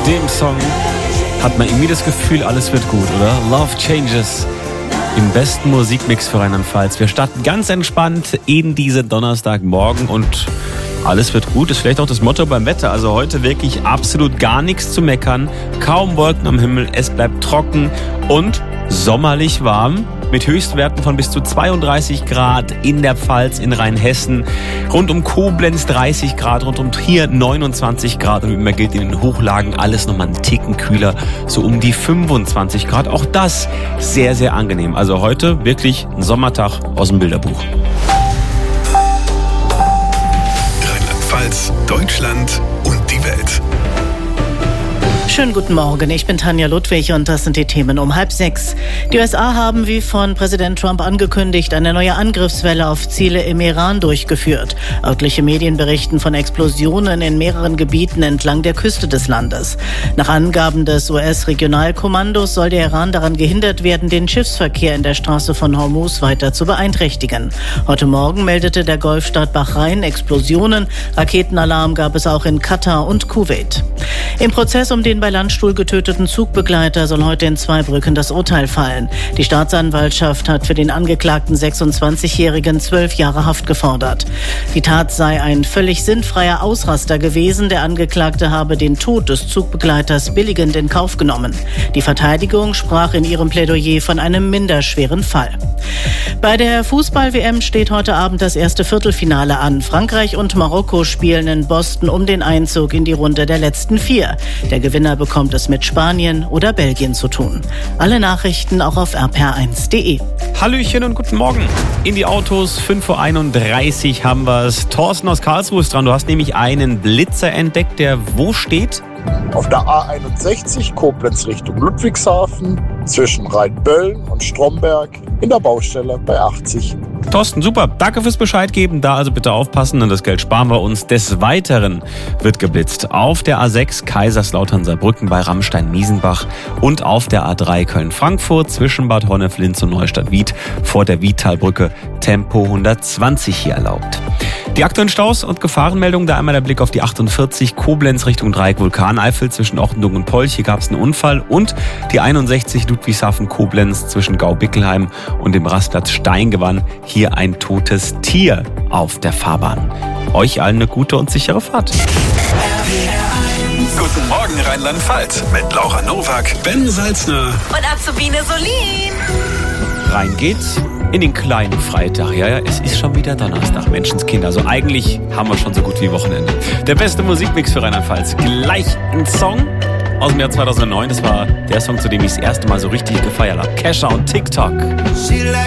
dem Song hat man irgendwie das Gefühl, alles wird gut, oder? Love Changes im besten Musikmix für Rheinland-Pfalz. Wir starten ganz entspannt in diesen Donnerstagmorgen und alles wird gut, ist vielleicht auch das Motto beim Wetter. Also heute wirklich absolut gar nichts zu meckern. Kaum Wolken am Himmel, es bleibt trocken und sommerlich warm. Mit Höchstwerten von bis zu 32 Grad in der Pfalz, in Rheinhessen. Rund um Koblenz 30 Grad, rund um Trier 29 Grad. Und wie immer gilt in den Hochlagen alles nochmal einen Ticken kühler, so um die 25 Grad. Auch das sehr, sehr angenehm. Also heute wirklich ein Sommertag aus dem Bilderbuch. Rheinland-Pfalz, Deutschland und die Welt. Schönen guten Morgen, ich bin Tanja Ludwig und das sind die Themen um 5:30. Die USA haben, wie von Präsident Trump angekündigt, eine neue Angriffswelle auf Ziele im Iran durchgeführt. Örtliche Medien berichten von Explosionen in mehreren Gebieten entlang der Küste des Landes. Nach Angaben des US-Regionalkommandos soll der Iran daran gehindert werden, den Schiffsverkehr in der Straße von Hormuz weiter zu beeinträchtigen. Heute Morgen meldete der Golfstaat Bahrain Explosionen. Raketenalarm gab es auch in Katar und Kuwait. Im Prozess um den bei Landstuhl getöteten Zugbegleiter soll heute in Zweibrücken das Urteil fallen. Die Staatsanwaltschaft hat für den angeklagten 26-Jährigen 12 Jahre Haft gefordert. Die Tat sei ein völlig sinnfreier Ausraster gewesen. Der Angeklagte habe den Tod des Zugbegleiters billigend in Kauf genommen. Die Verteidigung sprach in ihrem Plädoyer von einem minderschweren Fall. Bei der Fußball-WM steht heute Abend das erste Viertelfinale an. Frankreich und Marokko spielen in Boston um den Einzug in die Runde der letzten 4. Der Gewinner bekommt es mit Spanien oder Belgien zu tun. Alle Nachrichten auch auf rpr1.de. Hallöchen und guten Morgen. In die Autos, 5:31 Uhr haben wir es. Thorsten aus Karlsruhe ist dran. Du hast nämlich einen Blitzer entdeckt, der wo steht? Auf der A61 Koblenz Richtung Ludwigshafen zwischen Rheinböllen und Stromberg in der Baustelle bei 80. Thorsten, super. Danke fürs Bescheid geben. Da also bitte aufpassen, denn das Geld sparen wir uns. Des Weiteren wird geblitzt auf der A6 Kaiserslautern-Saarbrücken bei Rammstein-Miesenbach und auf der A3 Köln-Frankfurt zwischen Bad Honnef-Linz und Neustadt-Wied vor der Wiedtalbrücke Tempo 120 hier erlaubt. Die aktuellen Staus und Gefahrenmeldungen, da einmal der Blick auf die 48 Koblenz Richtung Dreieck Vulkaneifel zwischen Ochtendung und Polch. Hier gab es einen Unfall und die 61 Ludwigshafen-Koblenz zwischen Gau-Bickelheim und dem Rastplatz Steingewann. Hier ein totes Tier auf der Fahrbahn. Euch allen eine gute und sichere Fahrt. Guten Morgen Rheinland-Pfalz mit Laura Nowak, Ben Salzner und Azubine Solin. Rein geht's in den kleinen Freitag. Ja, es ist schon wieder Donnerstag, Menschenskinder. Also eigentlich haben wir schon so gut wie Wochenende. Der beste Musikmix für Rheinland-Pfalz. Gleich ein Song aus dem Jahr 2009. Das war der Song, zu dem ich das erste Mal so richtig gefeiert habe. Kesha und TikTok.